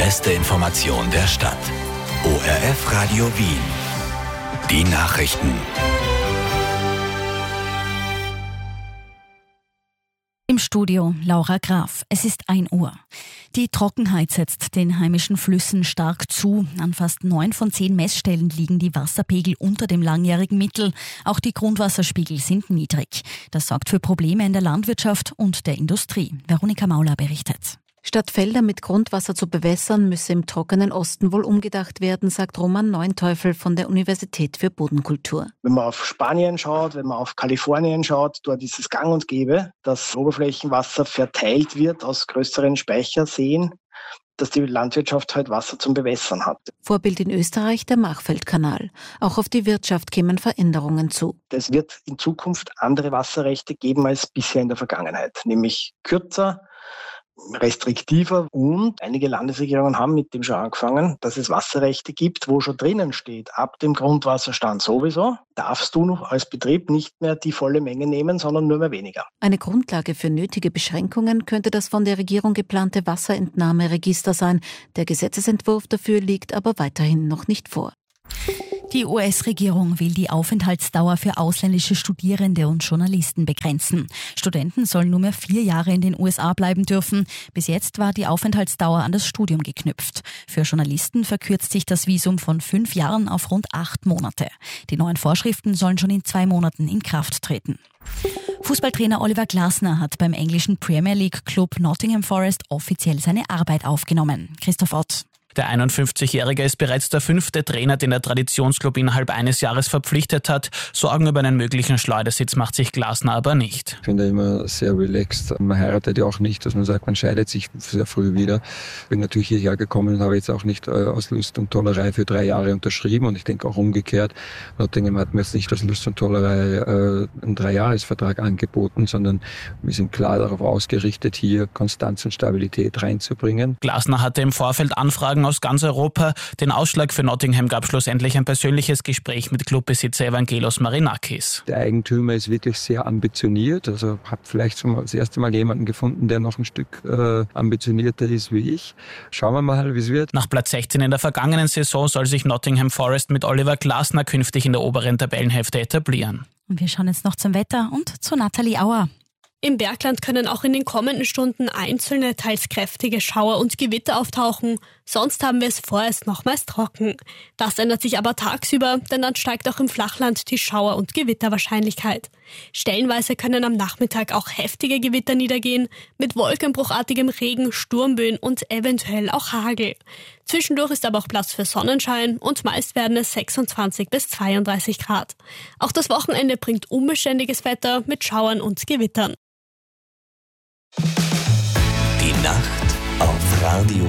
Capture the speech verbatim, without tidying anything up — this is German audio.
beste Information der Stadt. O R F Radio Wien. Die Nachrichten. Im Studio Laura Graf. Es ist ein Uhr. Die Trockenheit setzt den heimischen Flüssen stark zu. An fast neun von zehn Messstellen liegen die Wasserpegel unter dem langjährigen Mittel. Auch die Grundwasserspiegel sind niedrig. Das sorgt für Probleme in der Landwirtschaft und der Industrie. Veronika Mauler berichtet. Statt Felder mit Grundwasser zu bewässern, müsse im trockenen Osten wohl umgedacht werden, sagt Roman Neunteufel von der Universität für Bodenkultur. Wenn man auf Spanien schaut, wenn man auf Kalifornien schaut, dort ist es gang und gäbe, dass Oberflächenwasser verteilt wird aus größeren Speicherseen, dass die Landwirtschaft halt Wasser zum Bewässern hat. Vorbild in Österreich der Machfeldkanal. Auch auf die Wirtschaft kämen Veränderungen zu. Es wird in Zukunft andere Wasserrechte geben als bisher in der Vergangenheit, nämlich kürzer, restriktiver, und einige Landesregierungen haben mit dem schon angefangen, dass es Wasserrechte gibt, wo schon drinnen steht, ab dem Grundwasserstand sowieso darfst du noch als Betrieb nicht mehr die volle Menge nehmen, sondern nur mehr weniger. Eine Grundlage für nötige Beschränkungen könnte das von der Regierung geplante Wasserentnahmeregister sein. Der Gesetzesentwurf dafür liegt aber weiterhin noch nicht vor. Die U S-Regierung will die Aufenthaltsdauer für ausländische Studierende und Journalisten begrenzen. Studenten sollen nur mehr vier Jahre in den U S A bleiben dürfen. Bis jetzt war die Aufenthaltsdauer an das Studium geknüpft. Für Journalisten verkürzt sich das Visum von fünf Jahren auf rund acht Monate. Die neuen Vorschriften sollen schon in zwei Monaten in Kraft treten. Fußballtrainer Oliver Glasner hat beim englischen Premier League Club Nottingham Forest offiziell seine Arbeit aufgenommen. Christoph Ott. Der einundfünfzigjährige ist bereits der fünfte Trainer, den der Traditionsclub innerhalb eines Jahres verpflichtet hat. Sorgen über einen möglichen Schleudersitz macht sich Glasner aber nicht. Ich finde immer sehr relaxed. Man heiratet ja auch nicht, dass man sagt, man scheidet sich sehr früh wieder. Bin natürlich hierher gekommen und habe jetzt auch nicht aus Lust und Tollerei für drei Jahre unterschrieben. Und ich denke auch umgekehrt. Nottingham hat mir jetzt nicht aus Lust und Tollerei äh, einen Dreijahresvertrag angeboten, sondern wir sind klar darauf ausgerichtet, hier Konstanz und Stabilität reinzubringen. Glasner hatte im Vorfeld Anfragen aus ganz Europa. Den Ausschlag für Nottingham gab schlussendlich ein persönliches Gespräch mit Clubbesitzer Evangelos Marinakis. Der Eigentümer ist wirklich sehr ambitioniert. Also habe vielleicht schon mal das erste Mal jemanden gefunden, der noch ein Stück äh, ambitionierter ist wie ich. Schauen wir mal, wie es wird. Nach Platz sechzehn in der vergangenen Saison soll sich Nottingham Forest mit Oliver Glasner künftig in der oberen Tabellenhälfte etablieren. Und wir schauen jetzt noch zum Wetter und zu Nathalie Auer. Im Bergland können auch in den kommenden Stunden einzelne, teils kräftige Schauer und Gewitter auftauchen. Sonst haben wir es vorerst nochmals trocken. Das ändert sich aber tagsüber, denn dann steigt auch im Flachland die Schauer- und Gewitterwahrscheinlichkeit. Stellenweise können am Nachmittag auch heftige Gewitter niedergehen, mit wolkenbruchartigem Regen, Sturmböen und eventuell auch Hagel. Zwischendurch ist aber auch Platz für Sonnenschein und meist werden es sechsundzwanzig bis zweiunddreißig Grad. Auch das Wochenende bringt unbeständiges Wetter mit Schauern und Gewittern. Die Nacht auf Radio